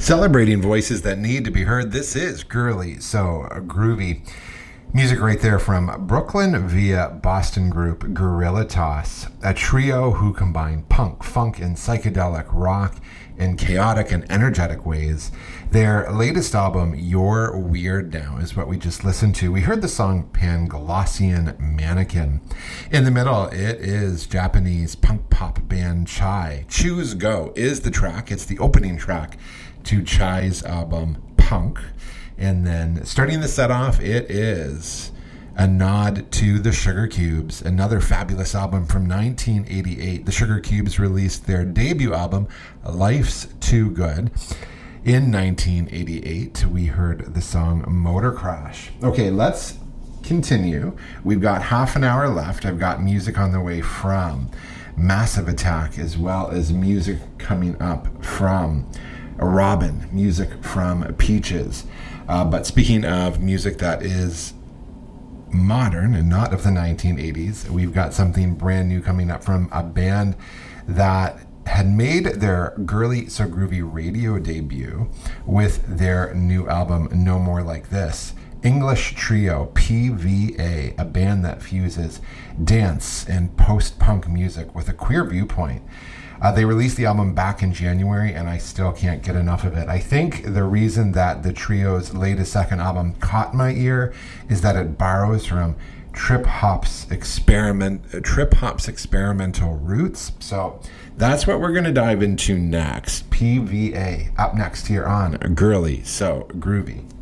Celebrating voices that need to be heard, this is Girly So Groovy. Music right there from Brooklyn via Boston group Gorilla Toss, a trio who combine punk, funk, and psychedelic rock in chaotic and energetic ways. Their latest album, You're Weird Now, is what we just listened to. We heard the song Panglossian Mannequin. In the middle, it is Japanese punk pop band Chai. Choose Go is the track. It's the opening track to Chai's album Punk. And then starting the set off, it is a nod to the Sugar Cubes, another fabulous album from 1988. The Sugar Cubes released their debut album, Life's Too Good. In 1988, we heard the song Motor Crash. Okay, let's continue. We've got half an hour left. I've got music on the way from Massive Attack, as well as music coming up from Robin, music from Peaches. But speaking of music that is modern and not of the 1980s, we've got something brand new coming up from a band that had made their Girly So Groovy radio debut with their new album, No More Like This. English trio PVA, a band that fuses dance and post-punk music with a queer viewpoint. They released the album back in January, and I still can't get enough of it. I think the reason that the trio's latest second album caught my ear is that it borrows from Trip Hop's experimental roots. So that's what we're going to dive into next. PVA, up next here on Girly So Groovy.